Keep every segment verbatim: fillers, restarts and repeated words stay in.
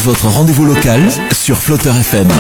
votre rendez-vous local sur Flotteur F M.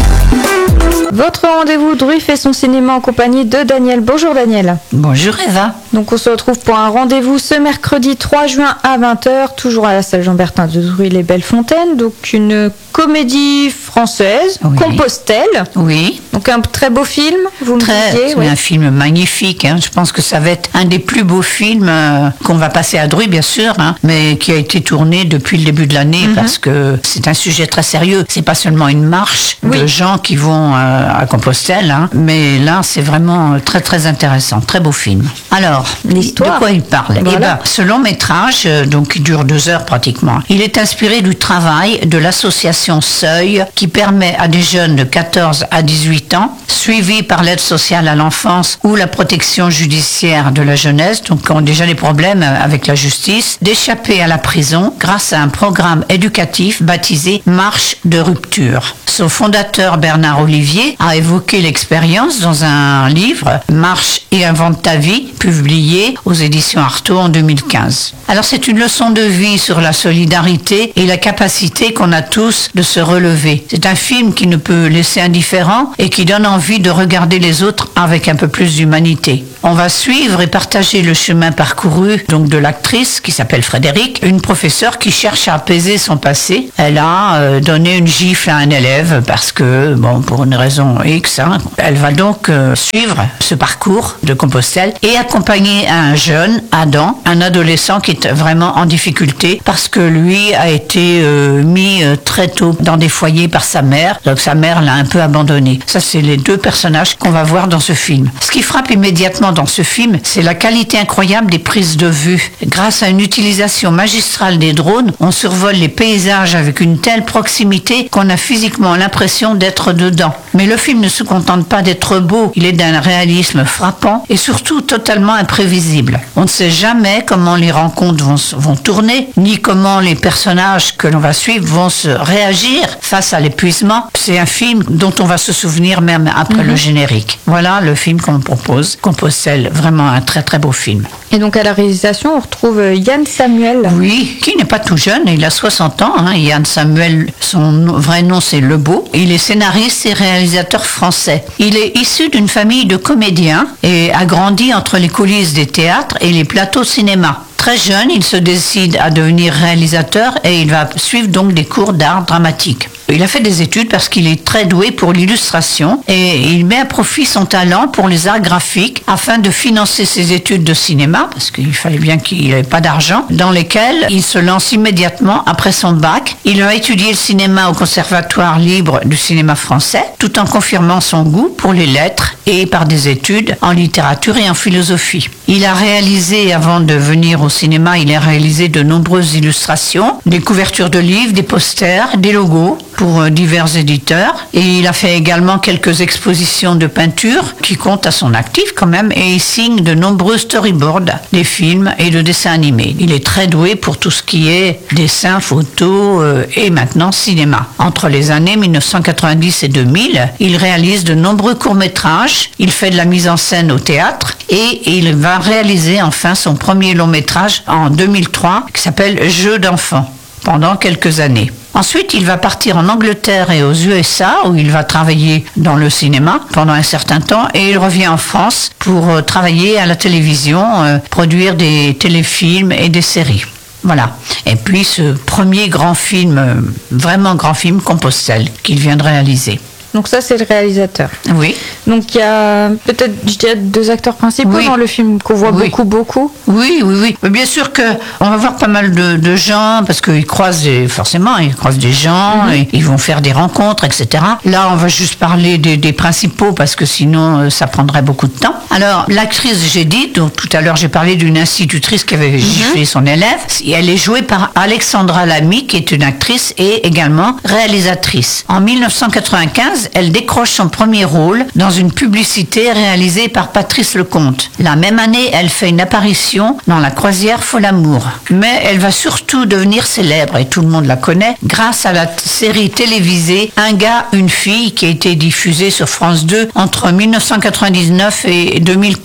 Votre rendez-vous Dru fait son cinéma en compagnie de Daniel. Bonjour Daniel. Bonjour Eva. Donc on se retrouve pour un rendez-vous ce mercredi trois juin à vingt heures, toujours à la salle Jean-Bertin de Dru-les-Belles-Fontaines. Donc une comédie française, oui. Compostelle. Oui. Donc un très beau film, vous me Très, disiez. c'est Oui. un film magnifique. Hein. Je pense que ça va être un des plus beaux films euh, qu'on va passer à Dru, bien sûr, hein, mais qui a été tourné depuis le début de l'année mm-hmm. parce que c'est un sujet très sérieux. C'est pas seulement une marche oui. de gens qui vont euh, à Compostelle, hein, mais là c'est vraiment très très intéressant. Très beau film. Alors, l'histoire. De quoi il parle voilà. Eh ben, ce long métrage, euh, donc qui dure deux heures pratiquement, il est inspiré du travail de l'association Seuil qui permet à des jeunes de quatorze à dix-huit ans, suivis par l'aide sociale à l'enfance ou la protection judiciaire de la jeunesse, donc qui ont déjà des problèmes avec la justice, d'échapper à la prison grâce à un programme éducatif baptisé Marche de rupture. Son fondateur Bernard Olivier a évoqué l'expérience dans un livre, Marche et invente ta vie, publié aux éditions Artaud en deux mille quinze. Alors c'est une leçon de vie sur la solidarité et la capacité qu'on a tous de se relever. C'est un film qui ne peut laisser indifférent et qui donne envie de regarder les autres avec un peu plus d'humanité. On va suivre et partager le chemin parcouru donc de l'actrice qui s'appelle Frédéric, une professeure qui cherche à apaiser son passé. Elle a euh, donné une gifle à un élève parce que, bon, pour une raison X, hein, elle va donc euh, suivre ce parcours de Compostelle et accompagner un jeune, Adam, un adolescent qui est vraiment en difficulté parce que lui a été euh, mis euh, très tôt dans des foyers par sa mère, donc sa mère l'a un peu abandonné. Ça, c'est les deux personnages qu'on va voir dans ce film. Ce qui frappe immédiatement dans ce film, c'est la qualité incroyable des prises de vue. Grâce à une utilisation magistrale des drones, on survole les paysages avec une telle proximité qu'on a physiquement l'impression d'être dedans. Mais le film ne se contente pas d'être beau, il est d'un réalisme frappant et surtout totalement imprévisible. On ne sait jamais comment les rencontres vont, vont tourner, ni comment les personnages que l'on va suivre vont se réagir face à l'épuisement. C'est un film dont on va se souvenir même après mmh. le générique. Voilà le film qu'on propose, Compostelle, vraiment un très très beau film. Et donc à la réalisation, on retrouve Yann Samuel. Oui, qui n'est pas tout jeune, il a soixante ans. Hein. Yann Samuel, son vrai nom c'est Lebeau. Il est scénariste et réalisateur français. Il est issu d'une famille de comédiens et a grandi entre les coulisses des théâtres et les plateaux cinéma. Très jeune, il se décide à devenir réalisateur et il va suivre donc des cours d'art dramatique. Il a fait des études parce qu'il est très doué pour l'illustration et il met à profit son talent pour les arts graphiques afin de financer ses études de cinéma, parce qu'il fallait bien qu'il n'ait pas d'argent, dans lesquelles il se lance immédiatement après son bac. Il va étudier le cinéma au Conservatoire libre du cinéma français, tout en confirmant son goût pour les lettres et par des études en littérature et en philosophie. Il a réalisé, avant de venir au cinéma, il a réalisé de nombreuses illustrations, des couvertures de livres, des posters, des logos pour divers éditeurs. Et il a fait également quelques expositions de peinture qui comptent à son actif quand même, et il signe de nombreux storyboards, des films et de dessins animés. Il est très doué pour tout ce qui est dessin, photo euh, et maintenant cinéma. Entre les années mille neuf cent quatre-vingt-dix et deux mille, il réalise de nombreux courts-métrages, il fait de la mise en scène au théâtre et il va réaliser enfin son premier long-métrage en deux mille trois qui s'appelle Jeux d'enfants pendant quelques années. Ensuite, il va partir en Angleterre et aux U S A où il va travailler dans le cinéma pendant un certain temps et il revient en France pour euh, travailler à la télévision, euh, produire des téléfilms et des séries. Voilà. Et puis ce premier grand film, euh, vraiment grand film, Compostelle, qu'il vient de réaliser. Donc ça, c'est le réalisateur. Oui. Donc il y a peut-être, je dirais, deux acteurs principaux oui. dans le film qu'on voit oui. beaucoup, beaucoup. Oui, oui, oui. Mais bien sûr que on va voir pas mal de, de gens parce qu'ils croisent des, forcément, ils croisent des gens, mm-hmm. et ils vont faire des rencontres, et cetera. Là, on va juste parler des, des principaux parce que sinon, ça prendrait beaucoup de temps. Alors, l'actrice, j'ai dit, donc tout à l'heure, j'ai parlé d'une institutrice qui avait giflé mm-hmm. son élève. Elle est jouée par Alexandra Lamy, qui est une actrice et également réalisatrice. En mille neuf cent quatre-vingt-quinze, elle décroche son premier rôle dans une publicité réalisée par Patrice Lecomte. La même année, elle fait une apparition dans La Croisière Folamour. Mais elle va surtout devenir célèbre, et tout le monde la connaît, grâce à la t- série télévisée Un gars, une fille, qui a été diffusée sur France deux entre mille neuf cent quatre-vingt-dix-neuf et deux mille trois.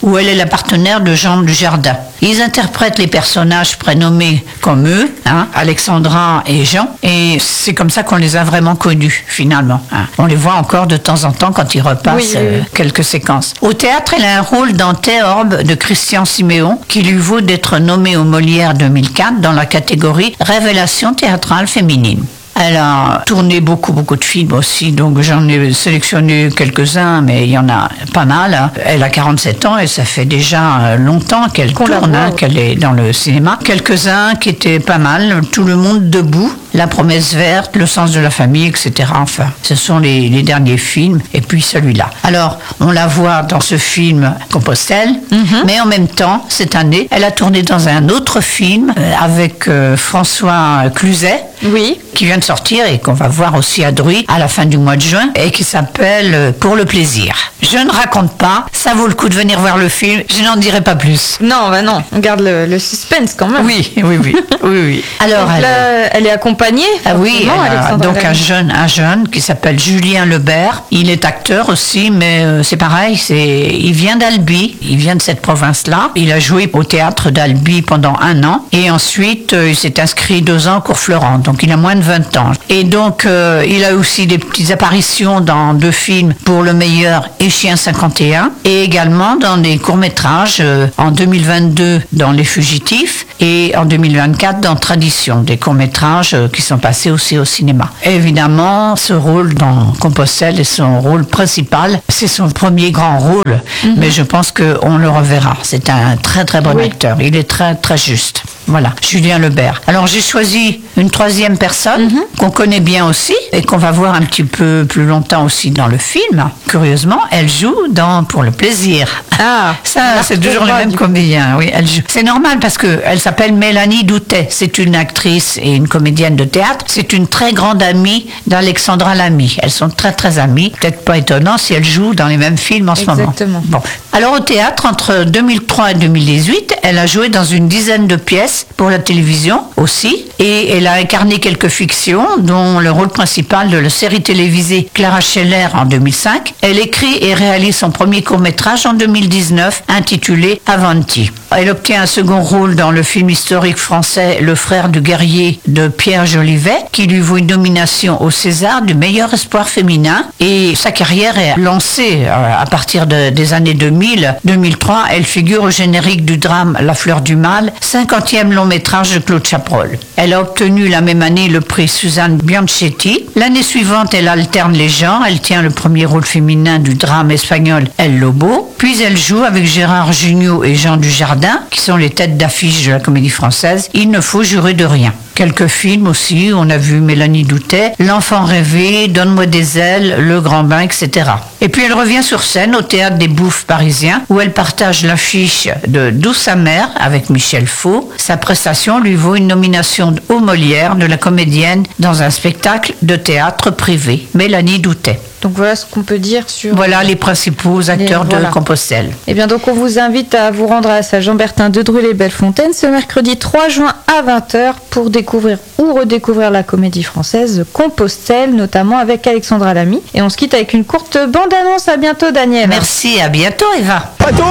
où elle est la partenaire de Jean Dujardin. Ils interprètent les personnages prénommés comme eux, hein, Alexandra et Jean, et c'est comme ça qu'on les a vraiment connus, finalement. Hein. On les voit encore de temps en temps quand ils repassent oui, oui, oui. Euh, quelques séquences. Au théâtre, elle a un rôle dans Théorbe de Christian Siméon, qui lui vaut d'être nommée au Molière deux mille quatre dans la catégorie Révélation théâtrale féminine. Elle a tourné beaucoup, beaucoup de films aussi, donc j'en ai sélectionné quelques-uns, mais il y en a pas mal. Elle a quarante-sept ans et ça fait déjà longtemps qu'elle Qu'on tourne, hein, qu'elle est dans le cinéma. Quelques-uns qui étaient pas mal, Tout le monde debout, La promesse verte, Le sens de la famille, et cetera. Enfin, ce sont les, les derniers films, et puis celui-là. Alors, on la voit dans ce film Compostelle, mm-hmm. mais en même temps, cette année, elle a tourné dans un autre film euh, avec euh, François Cluzet, oui. qui vient de sortir et qu'on va voir aussi à Druy à la fin du mois de juin et qui s'appelle Pour le plaisir. Je ne raconte pas, ça vaut le coup de venir voir le film, je n'en dirai pas plus. Non, bah non, on garde le, le suspense quand même. Oui, oui, oui. oui, oui. Alors, donc, elle, là, elle est accompagnée. Ah oui, elle a donc un jeune, un jeune qui s'appelle Julien Lebert. Il est acteur aussi, mais euh, c'est pareil, c'est, il vient d'Albi, il vient de cette province-là. Il a joué au théâtre d'Albi pendant un an et ensuite euh, il s'est inscrit deux ans au cours Florent. Donc il a moins de vingt ans. Et donc euh, il a aussi des petites apparitions dans deux films Pour le meilleur et Chien cinquante et un et également dans des courts-métrages euh, en deux mille vingt-deux dans Les Fugitifs et en deux mille vingt-quatre dans Tradition, des courts-métrages euh, qui sont passés aussi au cinéma. Et évidemment, ce rôle dans Compostelle est son rôle principal. C'est son premier grand rôle, mm-hmm. mais je pense qu'on le reverra. C'est un très très bon oui. acteur. Il est très très juste. Voilà, Julien Lebert. Alors j'ai choisi une troisième personne mm-hmm. qu'on connaît bien aussi et qu'on va voir un petit peu plus longtemps aussi dans le film. Curieusement, elle joue dans Pour le plaisir. Ah, ça, c'est toujours le même comédien. Oui, elle joue. C'est normal parce que elle s'appelle Mélanie Doutet. C'est une actrice et une comédienne de théâtre. C'est une très grande amie d'Alexandra Lamy. Elles sont très très amies. Peut-être pas étonnant si elles jouent dans les mêmes films en ce Exactement. moment. Bon. Alors au théâtre, entre deux mille trois et deux mille dix-huit, elle a joué dans une dizaine de pièces pour la télévision aussi, et elle a incarné quelques fictions, dont le rôle principal de la série télévisée Clara Scheller en deux mille cinq. Elle écrit et réalise son premier court-métrage en deux mille dix-neuf, intitulé Avanti. Elle obtient un second rôle dans le film historique français Le frère du guerrier de Pierre Jolivet, qui lui vaut une nomination au César du meilleur espoir féminin, et sa carrière est lancée à partir de, des années deux mille. deux mille trois, elle figure au générique du drame La fleur du mal, cinquantième long métrage de Claude Chabrol. Elle a obtenu la même année le prix Suzanne Bianchetti. L'année suivante, elle alterne les genres. Elle tient le premier rôle féminin du drame espagnol El Lobo. Puis elle joue avec Gérard Jugnot et Jean Dujardin, qui sont les têtes d'affiche de la comédie française. Il ne faut jurer de rien. Quelques films aussi, on a vu Mélanie Doutet, L'enfant rêvé, Donne-moi des ailes, Le grand bain, et cetera. Et puis elle revient sur scène au Théâtre des Bouffes parisiens, où elle partage l'affiche de D'où sa mère avec Michel Faux. Sa prestation lui vaut une nomination au Molière de la comédienne dans un spectacle de théâtre privé, Mélanie Doutet. Donc voilà ce qu'on peut dire sur... Voilà les principaux acteurs les, voilà. de Compostelle. Et bien donc on vous invite à vous rendre à la salle Jean-Bertin de Druy-les-Bellefontaines ce mercredi trois juin à vingt heures pour découvrir ou redécouvrir la comédie française Compostelle, notamment avec Alexandra Lamy. Et on se quitte avec une courte bande-annonce. À bientôt Daniel. Merci, à bientôt Eva. Bateau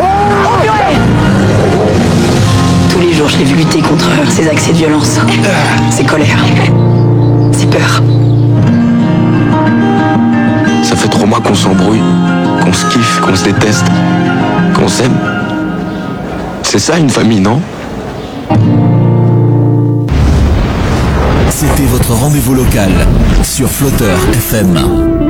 oh, Tous les jours je l'ai vu lutter contre ces accès de violence, ces colères, ces peurs. Ça fait trois mois qu'on s'embrouille, qu'on se kiffe, qu'on se déteste, qu'on s'aime. C'est ça une famille, non? C'était votre rendez-vous local sur Flotteur F M.